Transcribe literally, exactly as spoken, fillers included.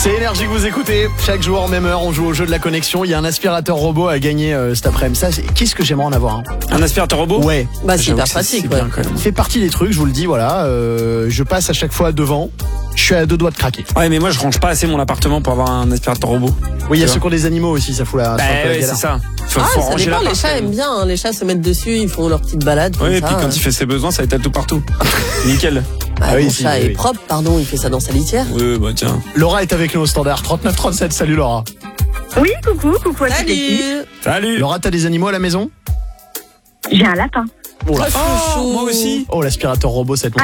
C'est Énergie que vous écoutez. Chaque jour, même heure, on joue au jeu de la connexion. Il y a un aspirateur robot à gagner euh, cet après-midi. Ça, c'est... Qu'est-ce que j'aimerais en avoir un? Un aspirateur robot? Ouais. Bah, c'est J'avoue hyper que pratique, c'est ouais. bien, quand même. Il fait partie des trucs, je vous le dis, voilà. Euh, je passe à chaque fois devant. Je suis à deux doigts de craquer. Ouais, mais moi je range pas assez mon appartement pour avoir un aspirateur robot. Oui, il y a Tu ceux vois. qui ont des animaux aussi, ça fout la, Bah ça fout la ouais, galère. c'est ça. Faut, Ah, faut ça ranger dépend, l'appart, les chats quand même. aiment bien, hein. Les chats se mettent dessus, ils font leur petite balade. Oui, comme et ça, puis quand hein. il fait ses besoins, ça étale tout partout. Nickel. Bah, Ah oui, mon si, chat oui, est oui. propre, pardon, il fait ça dans sa litière. Oui, bah tiens. Laura est avec nous au standard. trente-neuf trente-sept, salut Laura. Oui, coucou, coucou à toute l'équipe. Salut. Salut. Laura, t'as des animaux à la maison? J'ai un lapin. Oh là. Oh, Oh, chouchou. moi aussi. Oh, l'aspirateur robot, cette